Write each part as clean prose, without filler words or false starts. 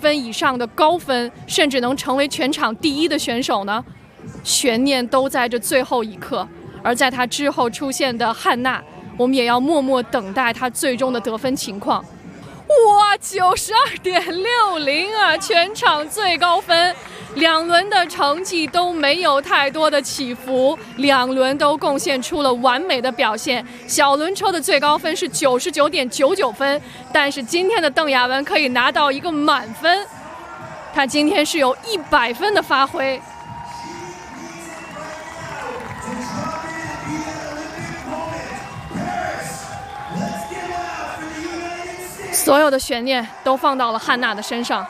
分以上的高分，甚至能成为全场第一的选手呢？悬念都在这最后一刻。而在他之后出现的汉娜，我们也要默默等待他最终的得分情况。哇，92.60啊，全场最高分。2轮的成绩都没有太多的起伏，2轮都贡献出了完美的表现。小轮车的最高分是99.99分，但是今天的邓亚文可以拿到一个满分，他今天是有100分的发挥。所有的悬念都放到了汉娜的身上。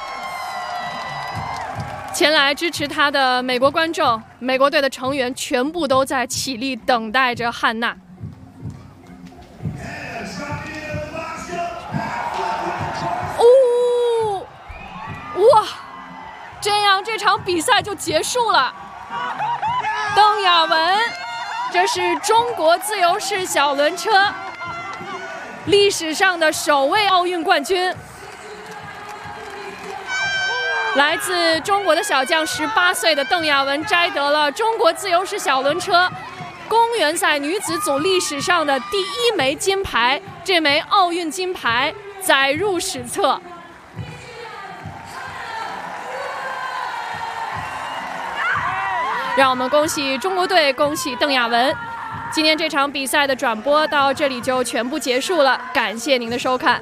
前来支持他的美国观众、美国队的成员全部都在起立等待着汉娜。哦，哇！这样这场比赛就结束了。邓亚文，这是中国自由式小轮车历史上的首位奥运冠军。来自中国的小将18岁的邓亚文摘得了中国自由式小轮车公园赛女子组历史上的第1枚金牌，这枚奥运金牌载入史册。让我们恭喜中国队，恭喜邓亚文。今天这场比赛的转播到这里就全部结束了，感谢您的收看。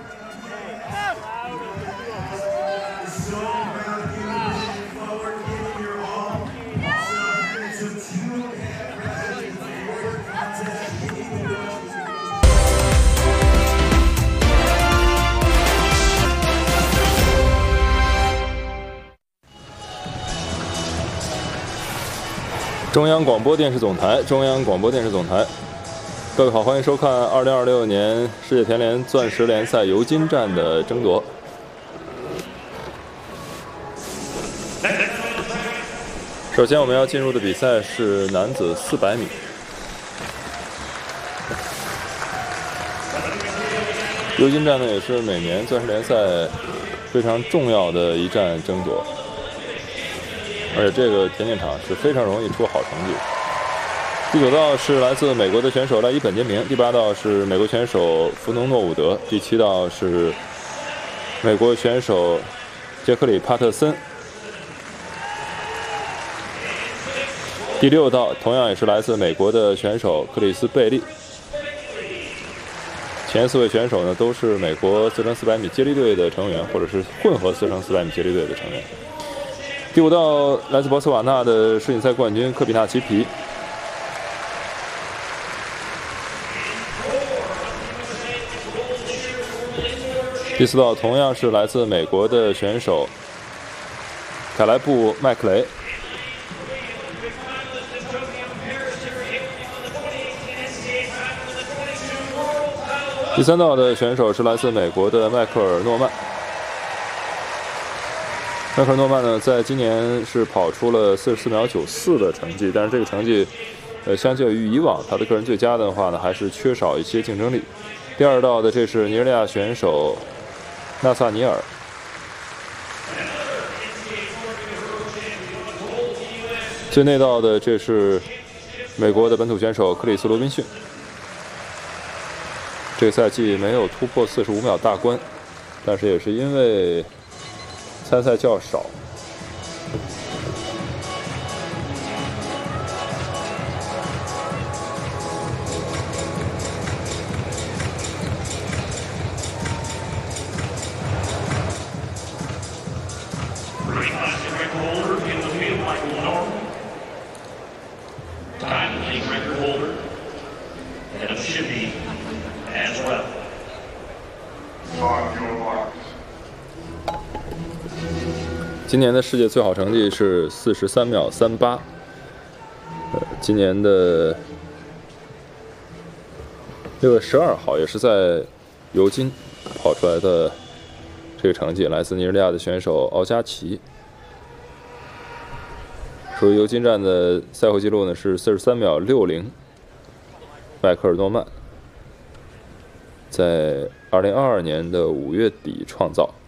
中央广播电视总台，中央广播电视总台，各位好，欢迎收看2026年世界田联钻石联赛尤金站的争夺。首先我们要进入的比赛是男子400米。尤金站呢，也是每年钻石联赛非常重要的一站争夺。而且这个田径场是非常容易出好成绩。第9道是来自美国的选手赖伊本杰明，第8道是美国选手弗农诺伍德，第7道是美国选手杰克里帕特森，第6道同样也是来自美国的选手克里斯贝利。前4位选手呢都是美国4乘400米接力队的成员，或者是混合4乘400米接力队的成员。第5道来自博茨瓦纳的世锦赛冠军科比纳奇皮。第4道同样是来自美国的选手凯莱布麦克雷。第3道的选手是来自美国的迈克尔诺曼。迈克尔诺曼呢，在今年是跑出了44秒94的成绩，但是这个成绩，相较于以往他的个人最佳的话呢，还是缺少一些竞争力。第2道的这是尼日利亚选手纳萨尼尔。最内道的这是美国的本土选手克里斯罗宾逊。这个赛季没有突破45秒大关，但是也是因为参赛较少。今年的世界最好成绩是43秒38，今年的6月12号也是在尤金跑出来的这个成绩，来自尼日利亚的选手奥加奇。属于尤金站的赛后纪录呢是43秒60，迈克尔诺曼在2022年的5月底创造。